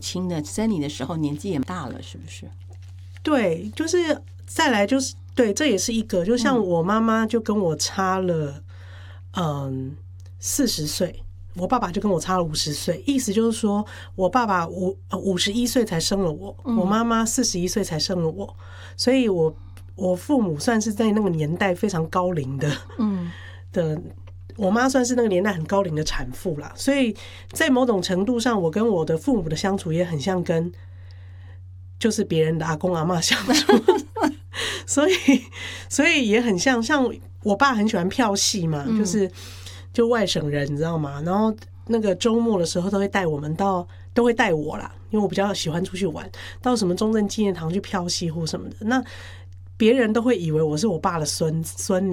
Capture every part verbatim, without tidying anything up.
轻的，生你的时候年纪也大了，是不是？ 对，就是再来就是对，这也是一个，就像我妈妈就跟我差了嗯四十岁。我爸爸就跟我差了五十岁，意思就是说，我爸爸五五十一岁才生了我，我妈妈四十一岁才生了我，所以我我父母算是在那个年代非常高龄的，嗯的，我妈算是那个年代很高龄的产妇啦，所以在某种程度上，我跟我的父母的相处也很像跟就是别人的阿公阿嬷相处，所以所以也很像，像我爸很喜欢票戏嘛，就是。就外省人，你知道吗？然后那个周末的时候都会带我们到，都会带我啦，因为我比较喜欢出去玩，到什么中正纪念堂去票戏或什么的。那别人都会以为我是我爸的孙孙女，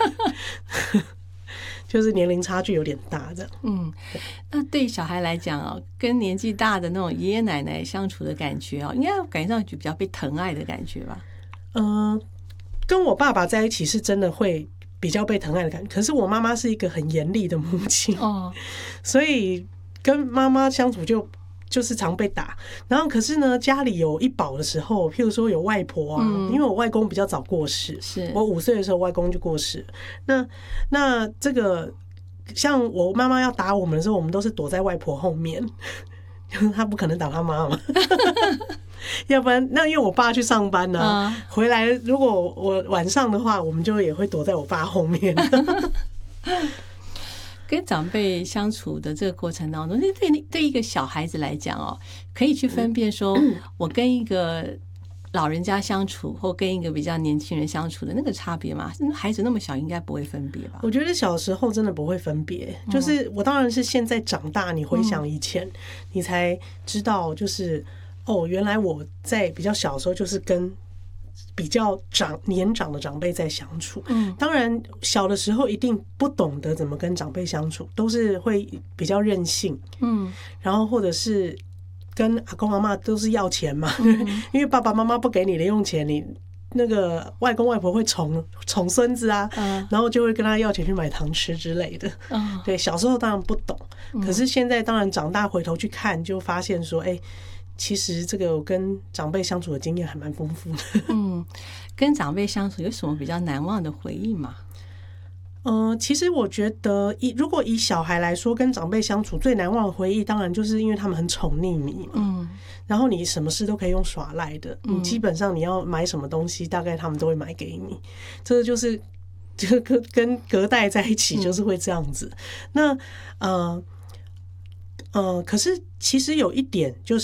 就是年龄差距有点大，这样。 嗯，那对小孩来讲哦，跟年纪大的那种爷爷奶奶相处的感觉哦，应该感觉上去比较被疼爱的感觉吧？ 嗯、呃，跟我爸爸在一起是真的会。比较被疼爱的感觉，可是我妈妈是一个很严厉的母亲，哦，所以跟妈妈相处就就是常被打。然后可是呢，家里有一宝的时候，譬如说有外婆啊，嗯、因为我外公比较早过世，是我五岁的时候外公就过世。那那这个像我妈妈要打我们的时候，我们都是躲在外婆后面，她不可能打她妈妈。要不然，那因为我爸去上班呢、啊，嗯、回来如果我晚上的话，我们就也会躲在我爸后面。 跟长辈相处的这个过程当中，对对一个小孩子来讲哦，可以去分辨说，我跟一个老人家相处，或跟一个比较年轻人相处的那个差别吗？孩子那么小，应该不会分别吧？ 我觉得小时候真的不会分别，就是我当然是现在长大，你回想以前，嗯、你才知道就是。哦，原来我在比较小的时候就是跟比较长年长的长辈在相处。嗯，当然小的时候一定不懂得怎么跟长辈相处，都是会比较任性。嗯，然后或者是跟阿公阿嬷都是要钱嘛，嗯、因为爸爸妈妈不给你零用钱，你那个外公外婆会宠宠孙子啊，嗯、然后就会跟他要钱去买糖吃之类的。嗯，对，小时候当然不懂，可是现在当然长大回头去看，就发现说，哎、欸。其实这个我跟长辈相处的经验还蛮丰富的。 嗯，跟长辈相处有什么比较难忘的回忆吗？ 呃，其实我觉得以如果以小孩来说，跟长辈相处最难忘的回忆，当然就是因为他们很宠溺你嘛。嗯，然后你什么事都可以用耍赖的，你基本上你要买什么东西，大概他们都会买给你。这个就是就跟跟隔代在一起就是会这样子。嗯、那呃。呃，可是其实有一点就是，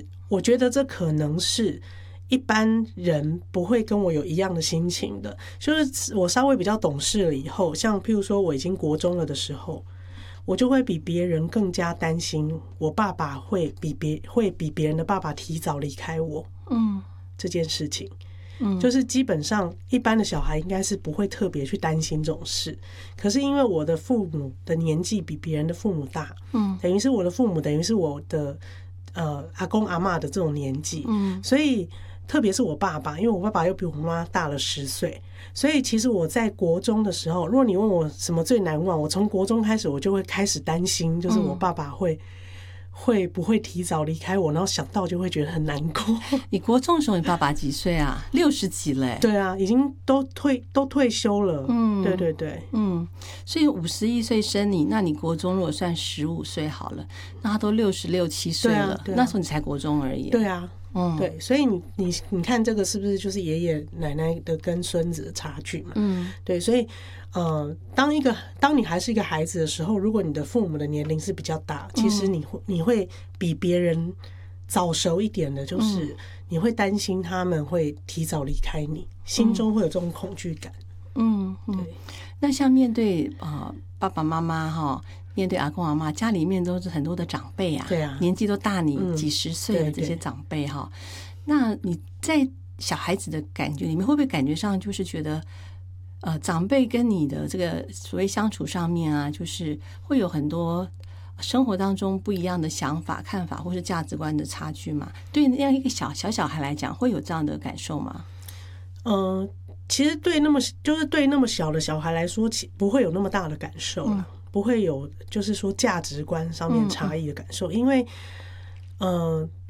我觉得这可能是一般人不会跟我有一样的心情的。就是我稍微比较懂事了以后，像譬如说我已经国中了的时候，我就会比别人更加担心我爸爸会比别会比别人的爸爸提早离开我，嗯，这件事情。就是基本上一般的小孩应该是不会特别去担心这种事，可是因为我的父母的年纪比别人的父母大，嗯，等于是我的父母等于是我的呃阿公阿嬷的这种年纪，嗯，所以特别是我爸爸，因为我爸爸又比我妈大了十岁，所以其实我在国中的时候，如果你问我什么最难忘，我从国中开始我就会开始担心，就是我爸爸会。会不会提早离开我，然后想到就会觉得很难过。 你国中的时候你爸爸几岁啊？六十几了。 对啊，已经都退都退休了。嗯，对对对， 嗯，所以五十一岁生你，那你国中如果算十五岁好了，那他都六十六七岁了，啊啊、那时候你才国中而已。 对啊，嗯，对，所以你你你看这个是不是就是爷爷奶奶的跟孙子的差距嘛？嗯，对，所以。呃，当一个当你还是一个孩子的时候，如果你的父母的年龄是比较大，其实你会你会比别人早熟一点的，就是你会担心他们会提早离开你，心中会有这种恐惧感。 嗯，对。那像面对呃爸爸妈妈哈，面对阿公阿嬷，家里面都是很多的长辈啊， 对啊， 年纪都大你几十岁的这些长辈哈，那你在小孩子的感觉里面，会不会感觉上就是觉得？呃，长辈跟你的这个所谓相处上面啊，就是会有很多生活当中不一样的想法、看法，或是价值观的差距嘛？对那样一个小小小孩来讲，会有这样的感受吗？ 嗯、呃，其实对那么就是对那么小的小孩来说，其不会有那么大的感受啦、嗯、不会有就是说价值观上面差异的感受，嗯、因为嗯。呃